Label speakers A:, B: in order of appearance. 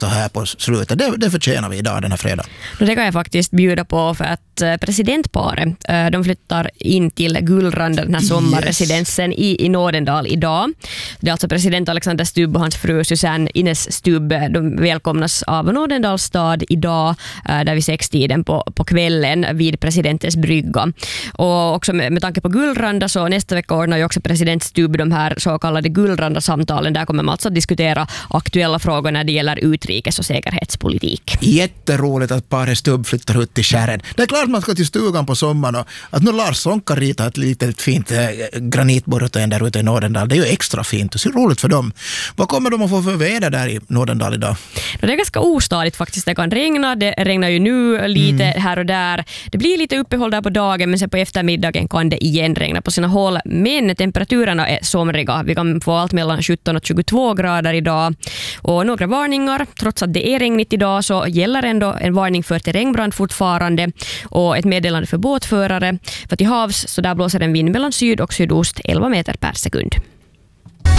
A: så här på slutet. Det förtjänar vi idag den här fredagen.
B: Det kan jag faktiskt bjuda på för att presidentparet de flyttar in till Gullranda, den här sommarresidensen i Nådendal idag. Det är alltså president Alexander Stubb och hans fru Susanne Ines Stubb. De välkomnas av Nådendals stad idag där vid 6-tiden på kvällen vid presidentens brygga. Och också med tanke på Gullranda så nästa vecka ordnar ju också president Stubb de här så kallade Gullranda-samtalen. Där kommer man alltså att diskutera aktuella frågor när det gäller utrikes- och säkerhetspolitik.
A: Jätteroligt att paret Stubb flyttar ut till Kärren. Det är klart man ska till stugan på sommaren och att nu Lars Sonka ritar ett litet fint granitborrtorn där ute i Nådendal. Det är ju extra fint och så roligt för dem. Vad kommer de att få för väder där i Nådendal idag?
B: Det är ganska ostadigt faktiskt. Det kan regna. Det regnar ju nu lite här och där. Det blir lite uppehåll där på dagen men sen på eftermiddagen kan det igen regna på sina håll. Men temperaturerna är somriga. Vi kan få allt mellan 17 och 22 grader idag. Och några varningar. Trots att det är regnigt idag så gäller ändå en varning för terrängbrand fortfarande. Och ett meddelande för båtförare. För till havs så där blåser en vind mellan syd och sydost 11 meter per sekund.